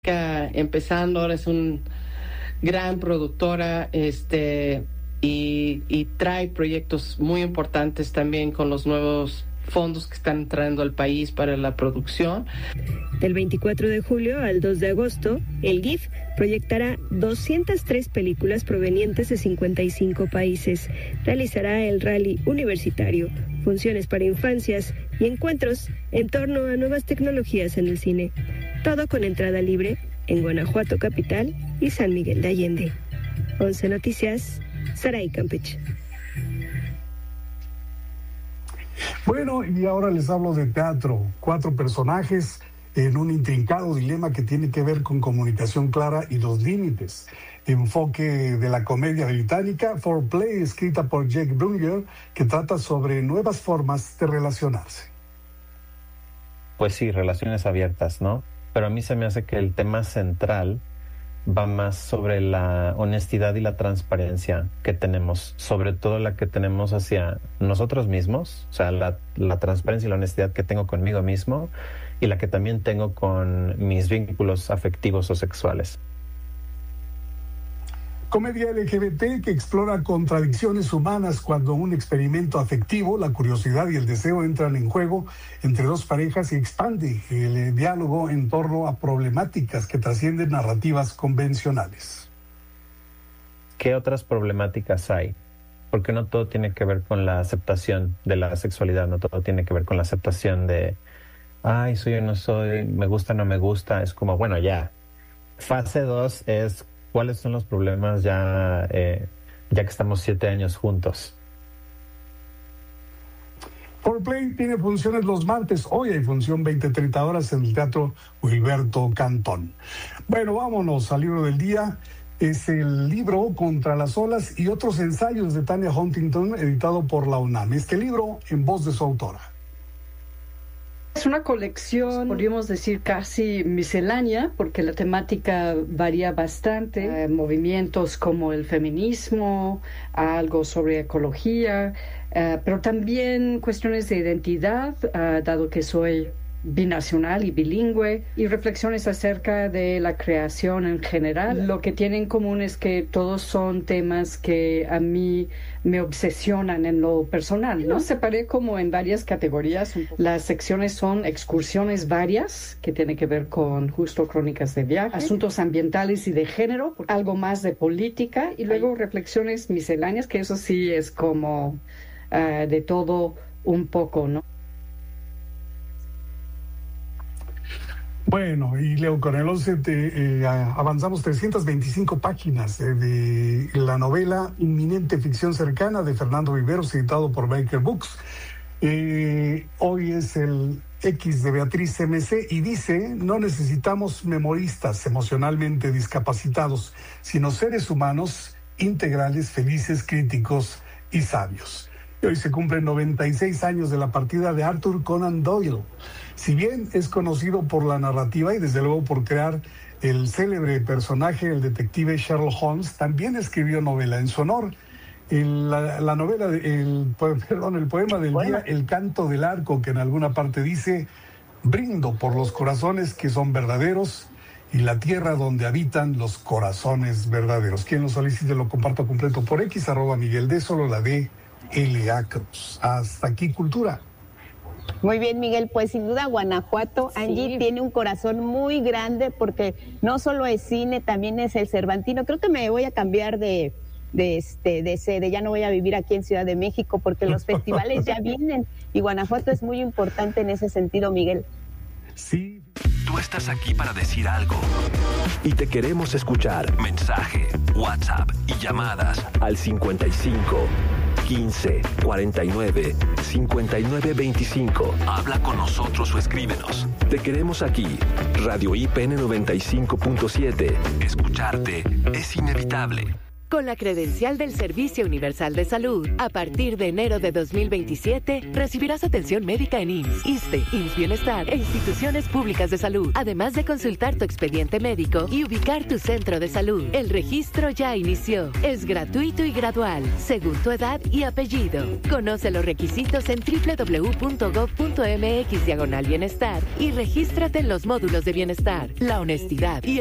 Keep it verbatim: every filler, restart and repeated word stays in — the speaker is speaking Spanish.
Empezando, ahora es una gran productora, este y, y trae proyectos muy importantes también con los nuevos fondos que están entrando al país para la producción. Del veinticuatro de julio al dos de agosto, el GIF proyectará doscientas tres películas provenientes de cincuenta y cinco países. Realizará el rally universitario, funciones para infancias y encuentros en torno a nuevas tecnologías en el cine. Todo con entrada libre en Guanajuato capital y San Miguel de Allende. once Noticias, Saray Campeche. Bueno, y ahora les hablo de teatro. Cuatro personajes en un intrincado dilema que tiene que ver con comunicación clara y los límites. Enfoque de la comedia británica For Play, escrita por Jake Brunger, que trata sobre nuevas formas de relacionarse. Pues sí, relaciones abiertas, ¿no? Pero a mí se me hace que el tema central va más sobre la honestidad y la transparencia que tenemos, sobre todo la que tenemos hacia nosotros mismos, o sea, la, la transparencia y la honestidad que tengo conmigo mismo y la que también tengo con mis vínculos afectivos o sexuales. Comedia L G B T que explora contradicciones humanas cuando un experimento afectivo, la curiosidad y el deseo entran en juego entre dos parejas y expande el diálogo en torno a problemáticas que trascienden narrativas convencionales. ¿Qué otras problemáticas hay? Porque no todo tiene que ver con la aceptación de la sexualidad, no todo tiene que ver con la aceptación de, ay, soy o no soy, me gusta o no me gusta. Es como, bueno, ya. Fase dos es ¿cuáles son los problemas ya, eh, ya que estamos siete años juntos? For Play tiene funciones los martes. Hoy hay función veinte a treinta horas en el Teatro Wilberto Cantón. Bueno, vámonos al libro del día. Es el libro Contra las olas y otros ensayos de Tania Huntington, editado por la UNAM. Este libro en voz de su autora. Es una colección, podríamos decir, casi miscelánea, porque la temática varía bastante. Eh, movimientos como el feminismo, algo sobre ecología, eh, pero también cuestiones de identidad, eh, dado que soy binacional y bilingüe, y reflexiones acerca de la creación en general. Lo que tienen en común es que todos son temas que a mí me obsesionan en lo personal, ¿no? Separé como en varias categorías. Las secciones son excursiones varias, que tienen que ver con justo crónicas de viaje, asuntos ambientales y de género, algo más de política, y luego reflexiones misceláneas, que eso sí es como uh, de todo un poco, ¿no? Bueno, y Leo, con el once te, eh, avanzamos trescientas veinticinco páginas eh, de la novela Inminente Ficción Cercana de Fernando Viveros, editado por Baker Books. Eh, hoy es el X de Beatriz M C y dice: no necesitamos memoristas emocionalmente discapacitados, sino seres humanos integrales, felices, críticos y sabios. Y hoy se cumplen noventa y seis años de la partida de Arthur Conan Doyle. Si bien es conocido por la narrativa y desde luego por crear el célebre personaje, el detective Sherlock Holmes, también escribió novela en su honor. El, la, la novela, el, perdón, el poema del bueno. día, El canto del arco, que en alguna parte dice: brindo por los corazones que son verdaderos y la tierra donde habitan los corazones verdaderos. Quien lo solicite lo comparto completo por X, arroba Miguel D, solo la D, L A Cruz. Hasta aquí, Cultura. Muy bien, Miguel, pues sin duda Guanajuato, Angie, sí, tiene un corazón muy grande porque no solo es cine, también es el Cervantino. Creo que me voy a cambiar de, de, este, de sede, ya no voy a vivir aquí en Ciudad de México porque los festivales ya vienen y Guanajuato es muy importante en ese sentido, Miguel. Sí. Tú estás aquí para decir algo y te queremos escuchar. Mensaje, WhatsApp y llamadas al cincuenta y cinco, quince, cuarenta y nueve, cincuenta y nueve veinticinco. Habla con nosotros o escríbenos. Te queremos aquí. Radio I P N noventa y cinco punto siete. Escucharte es inevitable. Con la credencial del Servicio Universal de Salud, a partir de enero de dos mil veintisiete, recibirás atención médica en I M S S, ISSSTE, I M S S Bienestar e instituciones públicas de salud, además de consultar tu expediente médico y ubicar tu centro de salud. El registro ya inició. Es gratuito y gradual, según tu edad y apellido. Conoce los requisitos en doble u doble u doble u punto gov punto m x diagonal bienestar y regístrate en los módulos de bienestar. La honestidad y